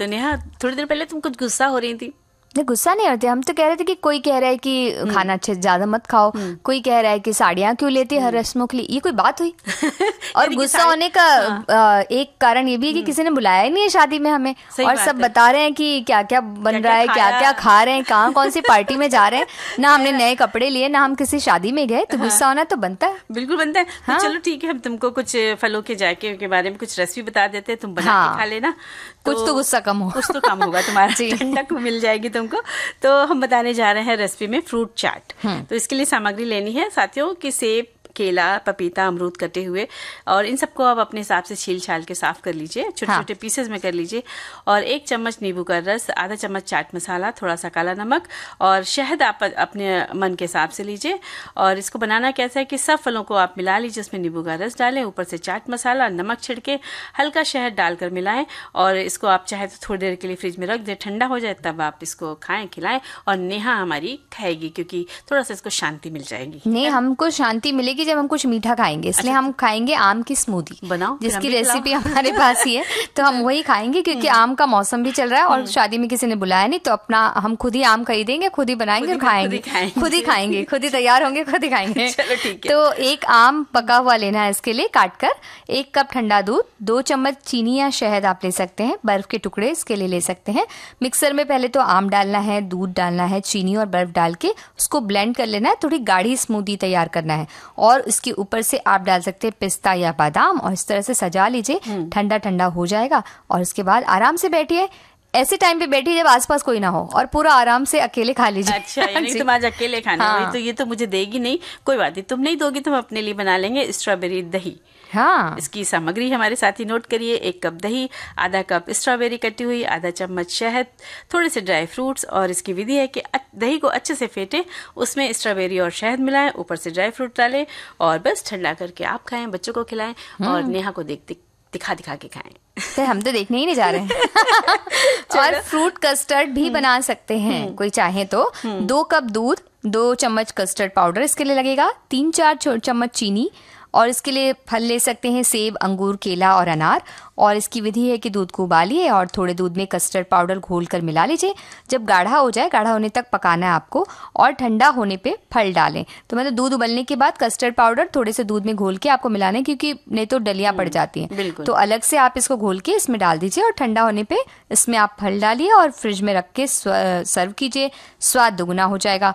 तो नेहा, थोड़ी देर पहले तुम कुछ गुस्सा हो रही थी। नहीं, गुस्सा नहीं होते, हम तो कह रहे थे कि कोई कह रहा है कि खाना अच्छे ज्यादा मत खाओ, कोई कह रहा है कि साड़ियाँ क्यों लेती हर रस्मों के लिए, ये कोई बात हुई? और गुस्सा होने का एक कारण ये भी है कि किसी ने बुलाया ही नहीं है शादी में हमें, और सब बता रहे हैं कि क्या क्या बन रहा है, क्या क्या खा रहे हैं, कहाँ कौन सी पार्टी में जा रहे हैं, ना हमने नए कपड़े लिए, ना हम किसी शादी में गए, तो गुस्सा होना तो बनता है। बिल्कुल बनता है। तो चलो ठीक है, हम तुमको कुछ फलों के जायके के बारे में कुछ रेसिपी बता देते हैं, तुम बना के खा लेना, कुछ तो गुस्सा कम हो, कुछ तो कम होगा तुम्हारा, ठंडक मिल जाएगी तुमको। तो हम बताने जा रहे हैं रेसिपी में फ्रूट चाट। तो इसके लिए सामग्री लेनी है साथियों कि सेब, केला, पपीता, अमरूद कटे हुए, और इन सबको आप अपने हिसाब से छील छाल के साफ कर लीजिए, छोटे छोटे पीसेस में कर लीजिए। और 1 चम्मच नींबू का रस, आधा चम्मच चाट मसाला, थोड़ा सा काला नमक और शहद आप अपने मन के हिसाब से लीजिए। और इसको बनाना कैसा है कि सब फलों को आप मिला लीजिए, उसमें नींबू का रस डालें, ऊपर से चाट मसाला, नमक छिड़के, हल्का शहद डालकर मिलाएं, और इसको आप चाहे तो थोड़ी देर के लिए फ्रिज में रख दें, ठंडा हो जाए तब आप इसको खाएं, खिलाएं। और नेहा हमारी खाएगी क्योंकि थोड़ा सा इसको शांति मिल जाएगी। नहीं, हमको शांति मिलेगी जब हम कुछ मीठा खाएंगे, इसलिए हम खाएंगे आम की स्मूदी, बनाओ जिसकी रेसिपी हमारे पास ही है, तो हम वही खाएंगे क्योंकि आम का मौसम भी चल रहा है और शादी में किसी ने बुलाया नहीं, तो अपना हम खुद ही आम खरीदेंगे, खुद ही बनाएंगे और खाएंगे, खुद ही खाएंगे, खुद ही तैयार होंगे, खुद ही खाएंगे। चलो ठीक है। तो 1 आम पका हुआ लेना है, इसके लिए काट कर 1 कप ठंडा दूध, 2 चम्मच चीनी या शहद आप ले सकते हैं, बर्फ के टुकड़े इसके लिए ले सकते हैं। मिक्सर में पहले तो आम डालना है, दूध डालना है, चीनी और बर्फ डाल के उसको ब्लेंड कर लेना है, थोड़ी गाढ़ी स्मूदी तैयार करना है। और इसके ऊपर से आप डाल सकते हैं पिस्ता या बादाम, और इस तरह से सजा लीजिए। ठंडा ठंडा हो जाएगा और उसके बाद आराम से बैठिए, ऐसे टाइम पे बैठिए जब आसपास कोई ना हो, और पूरा आराम से अकेले खा लीजिए। अच्छा, यानी तुम आज अकेले खाने वाली, तो ये तो मुझे देगी नहीं, कोई बात नहीं, तुम नहीं दोगी, तुम अपने लिए बना लेंगे स्ट्रॉबेरी दही। हाँ, इसकी सामग्री हमारे साथ ही नोट करिए। 1 कप दही, आधा कप स्ट्रॉबेरी कटी हुई, आधा चम्मच शहद, थोड़े से ड्राई फ्रूट्स। और इसकी विधि है कि दही को अच्छे से फेंटे, उसमें स्ट्रॉबेरी और शहद मिलाएं, ऊपर से ड्राई फ्रूट डालें, और बस ठंडा करके आप खाएं, बच्चों को खिलाएं, और नेहा को दिखा के खाएं। तो हम तो देखने ही नहीं जा रहे हैं। और फ्रूट कस्टर्ड भी बना सकते हैं कोई चाहे तो। 2 कप दूध, 2 चम्मच कस्टर्ड पाउडर इसके लिए लगेगा, 3-4 चम्मच चीनी, और इसके लिए फल ले सकते हैं सेब, अंगूर, केला और अनार। और इसकी विधि है कि दूध को उबालिए और थोड़े दूध में कस्टर्ड पाउडर घोलकर मिला लीजिए। जब गाढ़ा हो जाए, गाढ़ा होने तक पकाना है आपको, और ठंडा होने पे फल डालें। तो मतलब दूध उबलने के बाद कस्टर्ड पाउडर थोड़े से दूध में घोल के आपको मिलाना है, क्योंकि नहीं तो डलियां पड़ जाती हैं। तो अलग से आप इसको घोल के इसमें डाल दीजिए, और ठंडा होने पे इसमें आप फल डालिए और फ्रिज में रख के सर्व कीजिए। स्वाद दोगुना हो जाएगा।